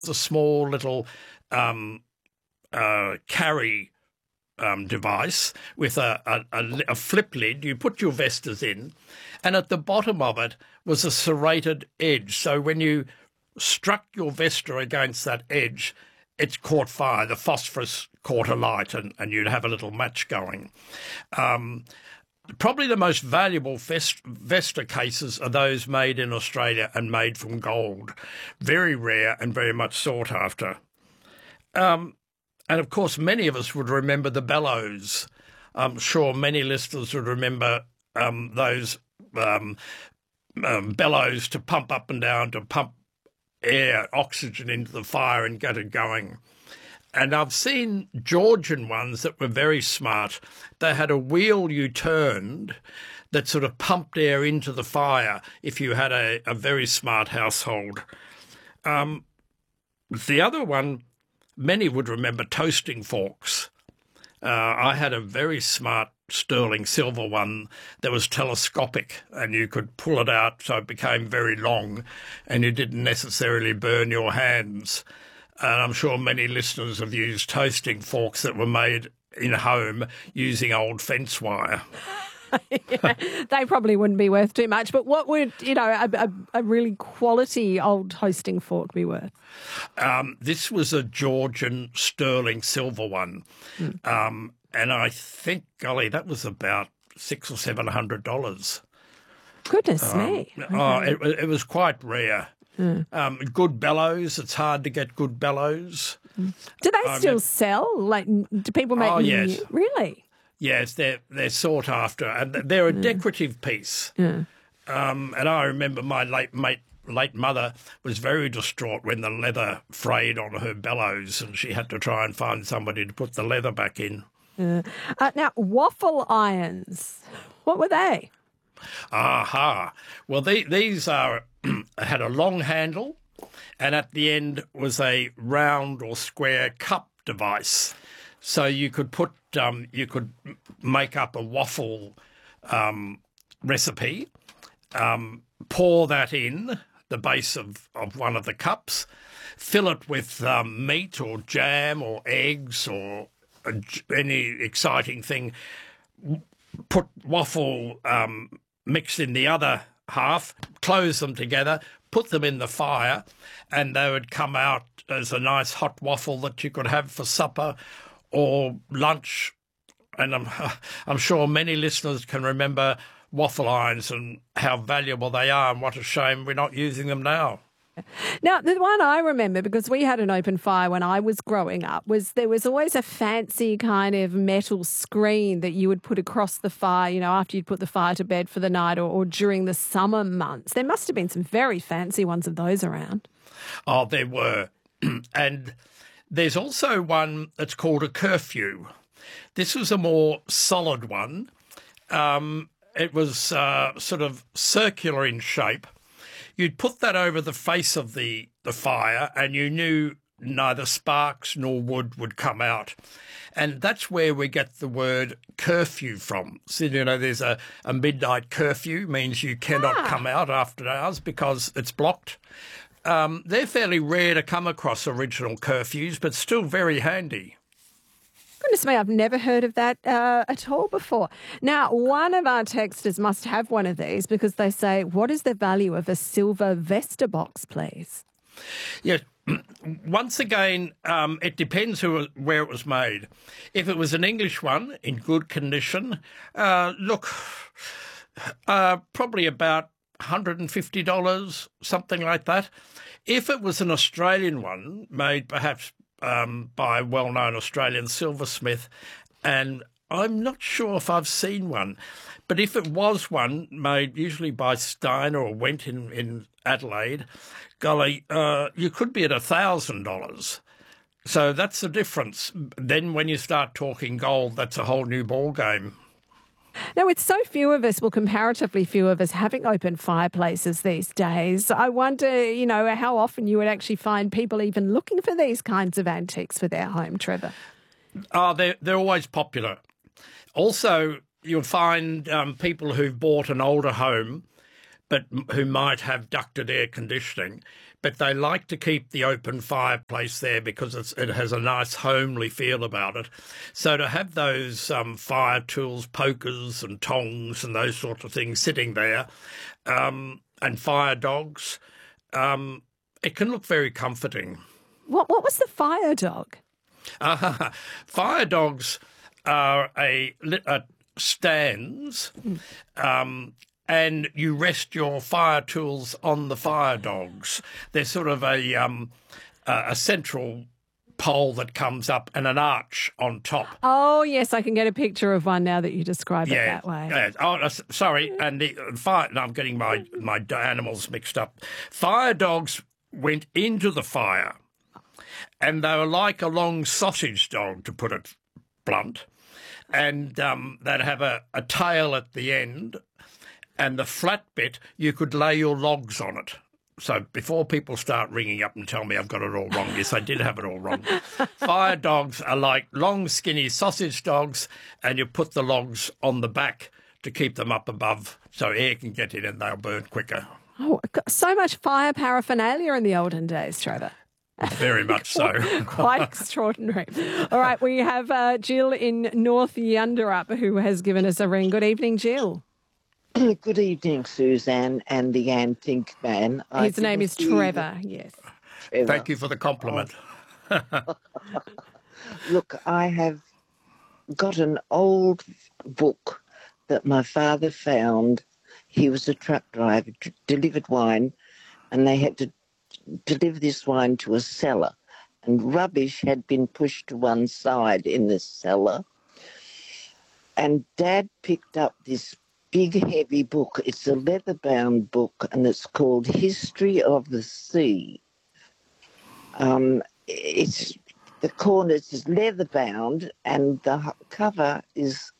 a small little carry device with a flip lid. You put your vestas in, and at the bottom of it was a serrated edge. So when you struck your Vesta against that edge, it caught fire. The phosphorus caught alight, and you'd have a little match going. Probably the most valuable Vesta cases are those made in Australia and made from gold. Very rare and very much sought after. And of course, many of us would remember the bellows. I'm sure many listeners would remember those bellows to pump up and down, to pump air, oxygen into the fire and get it going. And I've seen Georgian ones that were very smart. They had a wheel you turned that sort of pumped air into the fire if you had a very smart household. The other one, many would remember toasting forks. I had a very smart sterling silver one that was telescopic, and you could pull it out so it became very long and you didn't necessarily burn your hands. And I'm sure many listeners have used toasting forks that were made in home using old fence wire. Yeah, they probably wouldn't be worth too much. But what would, a really quality old toasting fork be worth? This was a Georgian sterling silver one. And I think, golly, that was about $600 or $700. Goodness me. Okay. It was quite rare. Good bellows. It's hard to get good bellows. Do they still sell? Like, do people make? Oh, yes. Really? Yes, they're sought after, and they're a decorative piece. And I remember my late mother was very distraught when the leather frayed on her bellows, and she had to try and find somebody to put the leather back in. Now, waffle irons. What were they? Aha. Well, these are had a long handle, and at the end was a round or square cup device. So you could put, you could make up a waffle recipe, pour that in the base of one of the cups, fill it with meat or jam or eggs or any exciting thing, put waffle mix in the other half, close them together, put them in the fire, and they would come out as a nice hot waffle that you could have for supper or lunch. And I'm sure many listeners can remember waffle irons and how valuable they are, and what a shame we're not using them now. Now, the one I remember, because we had an open fire when I was growing up, was there was always a fancy kind of metal screen that you would put across the fire, after you'd put the fire to bed for the night or during the summer months. There must have been some very fancy ones of those around. Oh, there were. And there's also one that's called a curfew. This was a more solid one. It was sort of circular in shape. You'd put that over the face of the fire, and you knew neither sparks nor wood would come out. And that's where we get the word curfew from. So, there's a midnight curfew, means you cannot come out after hours because it's blocked. They're fairly rare to come across original curfews, but still very handy. Goodness me, I've never heard of that at all before. Now, one of our texters must have one of these, because they say, what is the value of a silver Vesta box, please? Yeah, once again, it depends where it was made. If it was an English one in good condition, probably about $150, something like that. If it was an Australian one made perhaps by a well-known Australian silversmith, and I'm not sure if I've seen one, but if it was one made usually by Steiner or Wendt in Adelaide, golly, you could be at $1,000. So that's the difference. Then when you start talking gold, that's a whole new ball game. Now, with so few of us, comparatively few of us, having open fireplaces these days, I wonder, how often you would actually find people even looking for these kinds of antiques for their home, Trevor. They're always popular. Also, you'll find people who've bought an older home but who might have ducted air conditioning, but they like to keep the open fireplace there because it has a nice homely feel about it. So to have those fire tools, pokers and tongs and those sorts of things sitting there, and fire dogs, it can look very comforting. What was the fire dog? Fire dogs are stands, and you rest your fire tools on the fire dogs. They're sort of a central pole that comes up and an arch on top. Oh, yes, I can get a picture of one now that you describe it that way. Yeah. Oh, sorry, and the fire. No, I'm getting my animals mixed up. Fire dogs went into the fire, and they were like a long sausage dog, to put it blunt, and they'd have a tail at the end, and the flat bit, you could lay your logs on it. So before people start ringing up and tell me I've got it all wrong, yes, I did have it all wrong. Fire dogs are like long, skinny sausage dogs, and you put the logs on the back to keep them up above so air can get in and they'll burn quicker. Oh, so much fire paraphernalia in the olden days, Trevor. Very much so. Quite extraordinary. All right, we have Jill in North Yunderup who has given us a ring. Good evening, Jill. Good evening, Suzanne and the Antique Man. His name is Trevor, yes. Trevor. Thank you for the compliment. Look, I have got an old book that my father found. He was a truck driver, delivered wine, and they had to deliver this wine to a cellar. And rubbish had been pushed to one side in the cellar. And Dad picked up this big, heavy book. It's a leather-bound book, and it's called History of the Sea. It's the corners is leather-bound, and the cover is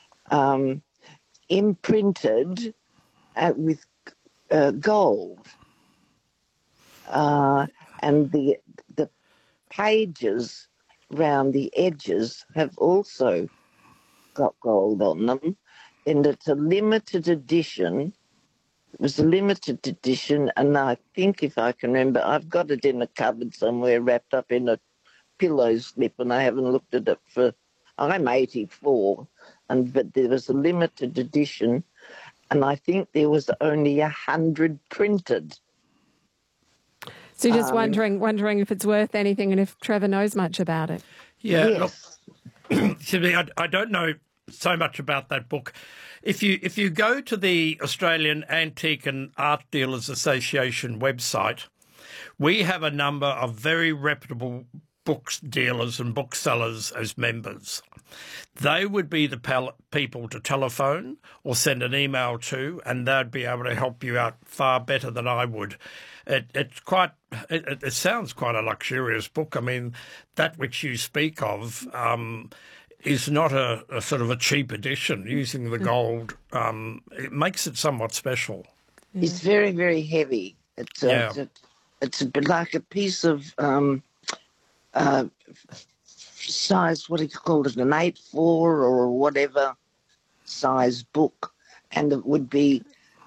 imprinted with gold, and the pages round the edges have also got gold on them. And it's a limited edition. It was a limited edition, and I think, if I can remember, I've got it in a cupboard somewhere wrapped up in a pillow slip, and I haven't looked at it for, I'm 84, but there was a limited edition, and I think there was only 100 printed. So you're just wondering if it's worth anything and if Trevor knows much about it. Yeah, Yes. look, I don't know so much about that book. If you go to the Australian Antique and Art Dealers Association website, we have a number of very reputable books dealers and booksellers as members. They would be the people to telephone or send an email to, and they'd be able to help you out far better than I would. It sounds quite a luxurious book. I mean, that which you speak of is not a sort of a cheap edition. Using the gold, it makes it somewhat special. It's very, very heavy. It's a bit like a piece of size, what do you call it, an 8-4 or whatever size book, and it would be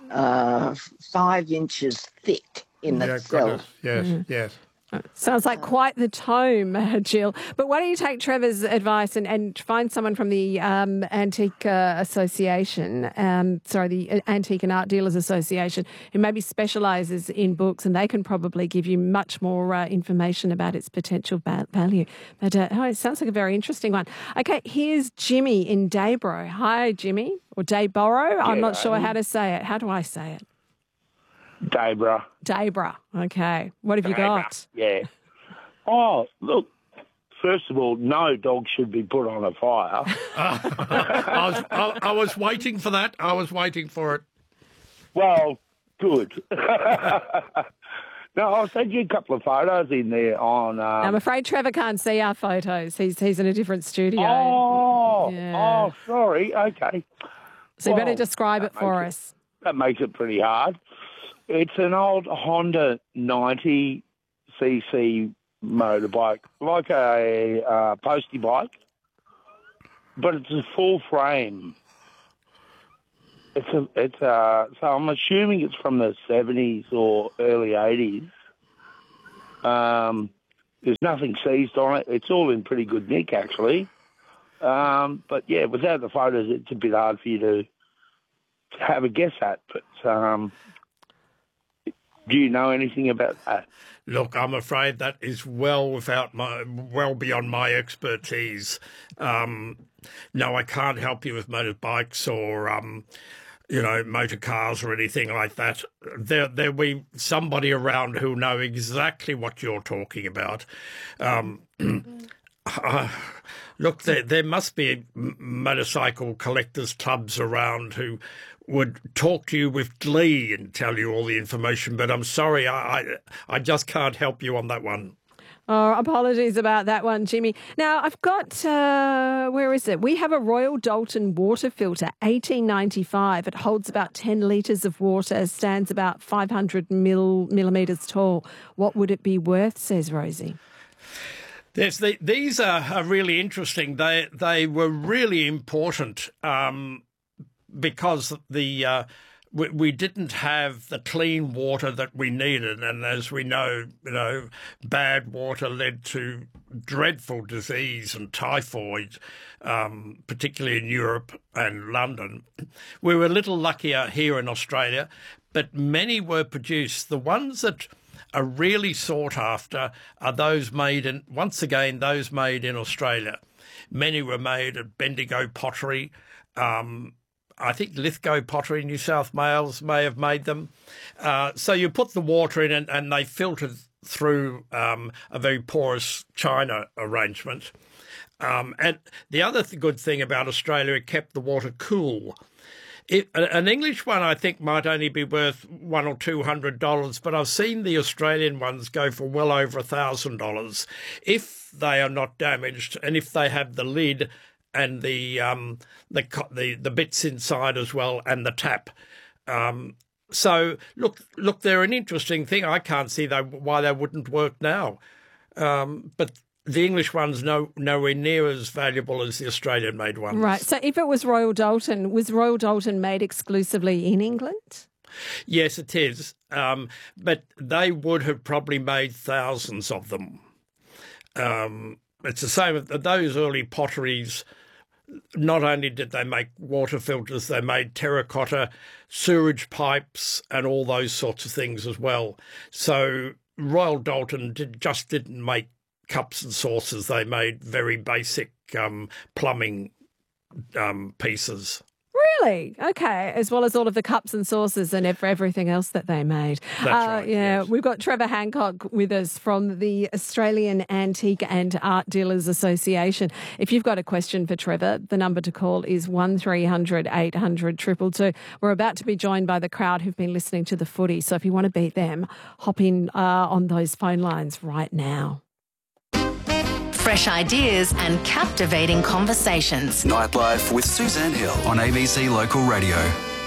5 inches thick in itself. Yes. Sounds like quite the tome, Jill. But why don't you take Trevor's advice and find someone from the Antique Association, the Antique and Art Dealers Association, who maybe specialises in books, and they can probably give you much more information about its potential value. But it sounds like a very interesting one. Okay, here's Jimmy in Dayboro. Hi, Jimmy, or Dayboro. I'm not sure how to say it. How do I say it? Dayboro. Okay. What have you got? Yeah. Oh, look, first of all, no dog should be put on a fire. I was waiting for that. I was waiting for it. Well, good. No, I'll send you a couple of photos in there on... I'm afraid Trevor can't see our photos. He's in a different studio. Oh, sorry. Okay. So you better describe it for us. That makes it pretty hard. It's an old Honda 90cc motorbike, like a postie bike, but it's a full frame. So I'm assuming it's from the 70s or early 80s. There's nothing seized on it. It's all in pretty good nick, actually. But yeah, without the photos, it's a bit hard for you to have a guess at. But do you know anything about that? Look, I'm afraid that is well beyond my expertise. No, I can't help you with motorbikes or motor cars or anything like that. There'll be somebody around who'll know exactly what you're talking about. Look, there must be motorcycle collectors clubs around who would talk to you with glee and tell you all the information, but I'm sorry, I just can't help you on that one. Oh, apologies about that one, Jimmy. Now, I've got, where is it? We have a Royal Dalton water filter, 1895. It holds about 10 litres of water, stands about 500 millimetres tall. What would it be worth, says Rosie? Yes, these are really interesting. They were really important because we didn't have the clean water that we needed, and as we know, bad water led to dreadful disease and typhoid, particularly in Europe and London. We were a little luckier here in Australia, but many were produced. The ones that are really sought after are those made in Australia. Many were made at Bendigo Pottery. I think Lithgow Pottery in New South Wales may have made them. So you put the water in and they filtered through a very porous china arrangement. And the other good thing about Australia, it kept the water cool. An English one, I think, might only be worth $100 or $200, but I've seen the Australian ones go for well over $1,000 if they are not damaged and if they have the lid and the bits inside as well and the tap. So look, they're an interesting thing. I can't see why they wouldn't work now, but the English one's nowhere near as valuable as the Australian-made ones. Right. So if it was Royal Dalton, was Royal Dalton made exclusively in England? Yes, it is. But they would have probably made thousands of them. It's the same with those early potteries. Not only did they make water filters, they made terracotta sewerage pipes and all those sorts of things as well. So Royal Dalton didn't make cups and saucers. They made very basic plumbing pieces. Really? Okay. As well as all of the cups and saucers and everything else that they made. That's right. Yeah. Yes. We've got Trevor Hancock with us from the Australian Antique and Art Dealers Association. If you've got a question for Trevor, the number to call is 1300 800 222. We're about to be joined by the crowd who've been listening to the footy. So if you want to beat them, hop in on those phone lines right now. Fresh ideas and captivating conversations. Nightlife with Suzanne Hill on ABC Local Radio.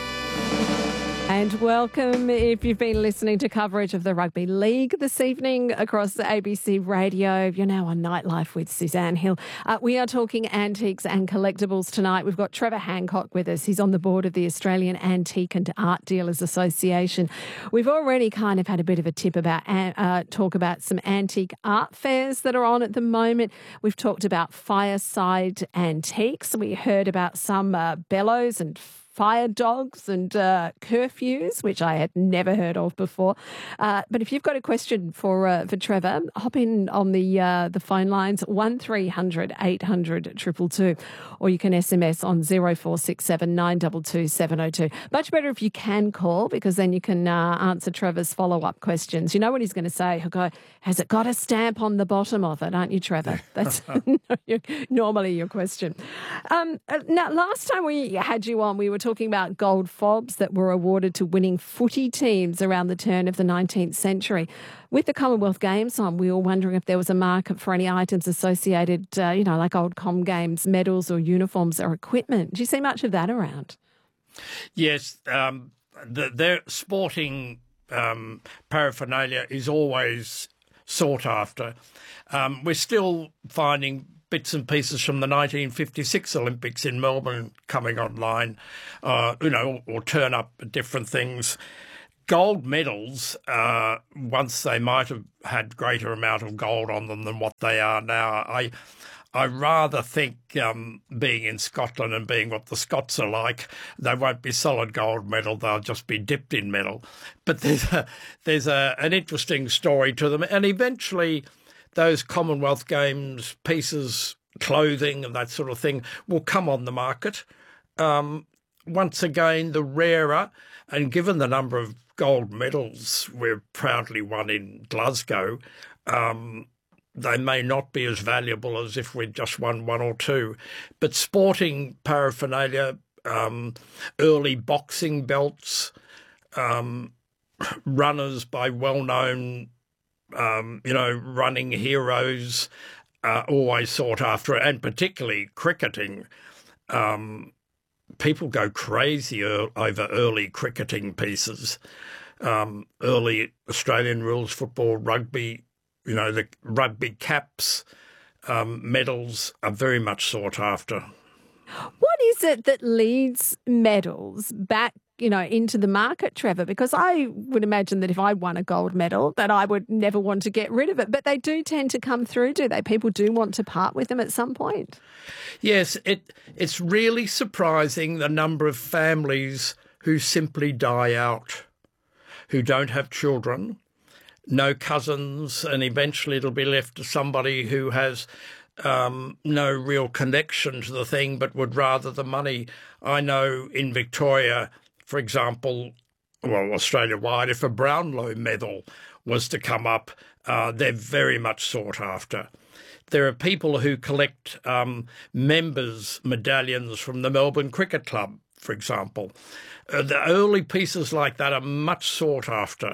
And welcome if you've been listening to coverage of the Rugby League this evening across the ABC Radio. You're now on Nightlife with Suzanne Hill. We are talking antiques and collectibles tonight. We've got Trevor Hancock with us. He's on the board of the Australian Antique and Art Dealers Association. We've already kind of had a bit of a tip about talk about some antique art fairs that are on at the moment. We've talked about fireside antiques. We heard about some bellows and fire dogs and curfews, which I had never heard of before. But if you've got a question for Trevor, hop in on the phone lines 1300 800 222, or you can SMS on 0467 922 702. Much better if you can call, because then you can answer Trevor's follow-up questions. You know what he's going to say? He'll go, "Has it got a stamp on the bottom of it?" Aren't you, Trevor? That's normally your question. Now, last time we had you on, we were talking about gold fobs that were awarded to winning footy teams around the turn of the 19th century. With the Commonwealth Games on, we were wondering if there was a market for any items associated, like old Com Games medals or uniforms or equipment. Do you see much of that around? Yes, their sporting paraphernalia is always sought after. We're still finding bits and pieces from the 1956 Olympics in Melbourne coming online, or turn up at different things. gold medals, once they might have had greater amount of gold on them than what they are now. I rather think, being in Scotland and being what the Scots are like, they won't be solid gold medal, they'll just be dipped in medal. But there's an interesting story to them. And eventually those Commonwealth Games pieces, clothing and that sort of thing, will come on the market. Once again, the rarer, and given the number of gold medals we've proudly won in Glasgow, they may not be as valuable as if we'd just won one or two. But sporting paraphernalia, early boxing belts, runners by well-known, running heroes, always sought after, and particularly cricketing. People go crazy over early cricketing pieces, early Australian rules football, rugby. The rugby caps, medals are very much sought after. What is it that leads medals back, into the market, Trevor? Because I would imagine that if I won a gold medal, that I would never want to get rid of it. But they do tend to come through, do they? People do want to part with them at some point. Yes, it's really surprising the number of families who simply die out, who don't have children, no cousins, and eventually it'll be left to somebody who has no real connection to the thing but would rather the money. I know in Victoria, for example, well, Australia-wide, if a Brownlow medal was to come up, they're very much sought after. There are people who collect members' medallions from the Melbourne Cricket Club, for example. The early pieces like that are much sought after.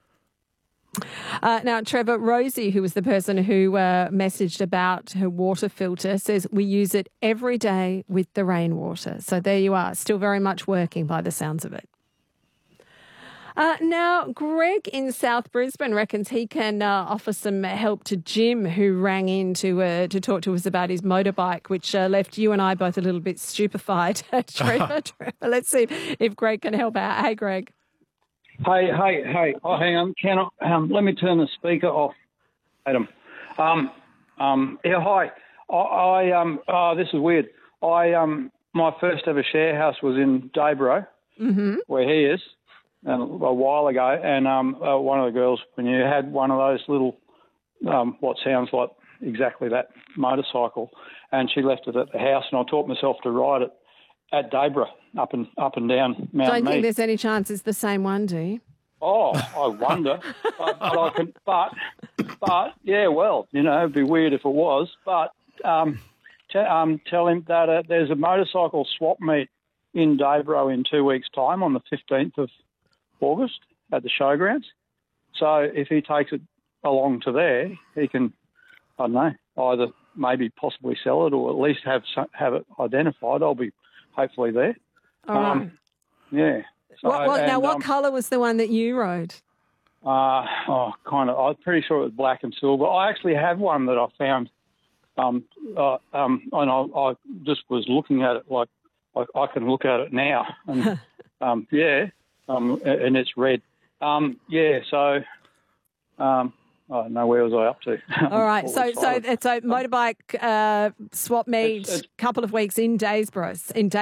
Now, Trevor, Rosie, who was the person who messaged about her water filter, says we use it every day with the rainwater. So there you are, still very much working by the sounds of it. Now, Greg in South Brisbane reckons he can offer some help to Jim, who rang in to talk to us about his motorbike, which left you and I both a little bit stupefied. Trevor, let's see if Greg can help out. Hey, Greg. Hey. Oh, hang on. Let me turn the speaker off, Adam. Yeah, hi. This is weird. My first ever share house was in Daybro, where he is, a while ago. And one of the girls, when you had one of those little, what sounds like exactly that motorcycle, and she left it at the house, and I taught myself to ride it at Daybro, up and down Mount Don't Mead. think there's any chance it's the same one, do you? Oh, I wonder. but yeah, well, it'd be weird if it was. But tell him that there's a motorcycle swap meet in Daybro in 2 weeks' time on the 15th of August at the showgrounds. So if he takes it along to there, he can, I don't know, either maybe possibly sell it or at least have it identified. I'll be hopefully there. All right. Yeah. So, what colour was the one that you rode? Kind of. I'm pretty sure it was black and silver. I actually have one that I found, and I just was looking at it like I can look at it now, and and it's red. So. Oh, no, where was I up to? All right, so motorbike swap meet, a couple of weeks in Daybro.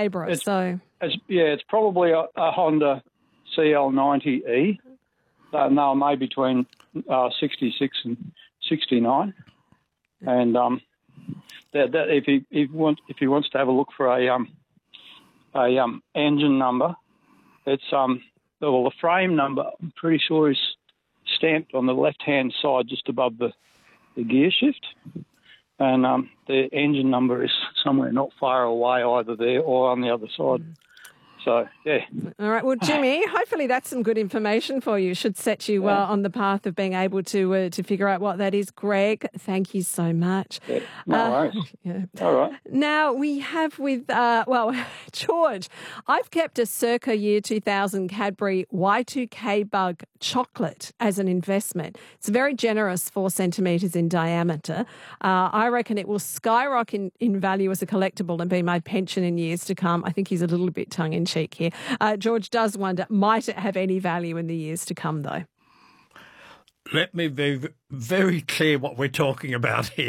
It's probably a Honda CL90E. And they'll made between 66 and 69. And if he wants to have a look for a engine number, it's the frame number. I'm pretty sure is stamped on the left-hand side just above the gear shift. And the engine number is somewhere not far away either there or on the other side. So, yeah. All right. Well, Jimmy, hopefully that's some good information for you. Should set you on the path of being able to figure out what that is. Greg, thank you so much. Yeah, no worries. Yeah. All right. Now we have with, George, I've kept a circa year 2000 Cadbury Y2K Bug chocolate as an investment. It's very generous, 4 centimetres in diameter. I reckon it will skyrocket in value as a collectible and be my pension in years to come. I think he's a little bit tongue-in-cheek cheek here. George does wonder, might it have any value in the years to come, though? Let me be very clear what we're talking about here.